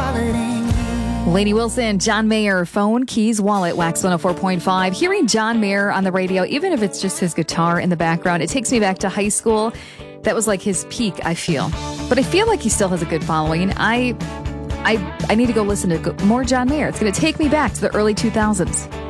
wallet and you. Lainey Wilson, John Mayer, Phone, Keys, Wallet, Wax 104.5. Hearing John Mayer on the radio, even if it's just his guitar in the background, it takes me back to high school. That was like his peak, I feel. But I feel like he still has a good following. I need to go listen to more John Mayer. It's going to take me back to the early 2000s.